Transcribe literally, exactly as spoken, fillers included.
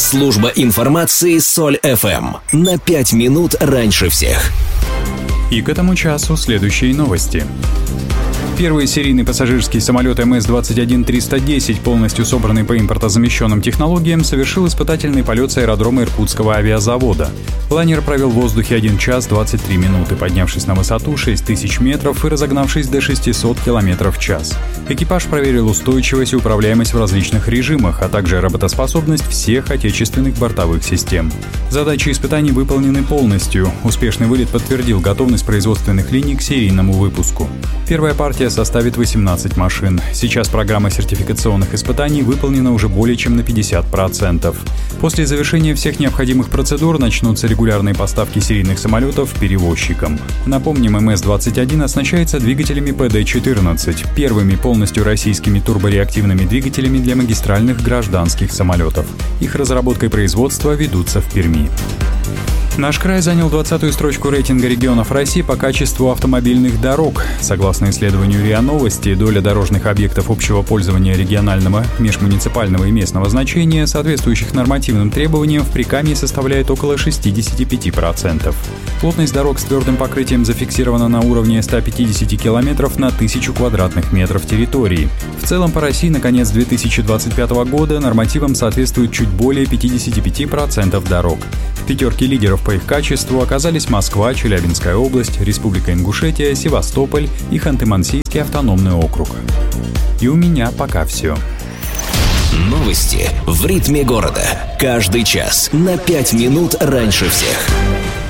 Служба информации Соль эф эм. На пять минут раньше всех. И к этому часу следующие новости. Первый серийный пассажирский самолет эм эс двадцать один триста десять, полностью собранный по импортозамещенным технологиям, совершил испытательный полет с аэродрома Иркутского авиазавода. Лайнер провел в воздухе один час двадцать три минуты, поднявшись на высоту шесть тысяч метров и разогнавшись до шестьсот километров в час. Экипаж проверил устойчивость и управляемость в различных режимах, а также работоспособность всех отечественных бортовых систем. Задачи испытаний выполнены полностью. Успешный вылет подтвердил готовность производственных линий к серийному выпуску. Первая партия составит восемнадцать машин. Сейчас программа сертификационных испытаний выполнена уже более чем на пятьдесят процентов. После завершения всех необходимых процедур начнутся регулярные поставки серийных самолетов перевозчикам. Напомним, эм эс двадцать один оснащается двигателями пэ дэ четырнадцать, первыми полностью российскими турбореактивными двигателями для магистральных гражданских самолетов. Их разработка и производство ведутся в Перми. Наш край занял двадцатую строчку рейтинга регионов России по качеству автомобильных дорог. Согласно исследованию РИА Новости, доля дорожных объектов общего пользования регионального, межмуниципального и местного значения, соответствующих нормативным требованиям, в Прикамье составляет около шестьдесят пять процентов. Плотность дорог с твердым покрытием зафиксирована на уровне ста пятидесяти километров на тысячу квадратных метров территории. В целом по России на конец две тысячи двадцать пятого года нормативам соответствует чуть более пятидесяти пяти процентов дорог. В пятерке лидеров по их качеству оказались Москва, Челябинская область, Республика Ингушетия, Севастополь и Ханты-Мансийский автономный округ. И у меня пока все. Новости в ритме города. Каждый час на пять минут раньше всех.